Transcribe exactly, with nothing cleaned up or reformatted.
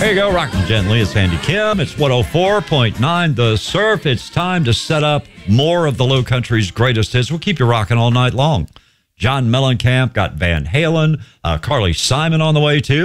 There you go, rocking gently. It's Andy Kim. It's one oh four point nine The Surf. It's time to set up more of the Low Country's greatest hits. We'll keep you rocking all night long. John Mellencamp got Van Halen. Uh, Carly Simon on the way, too.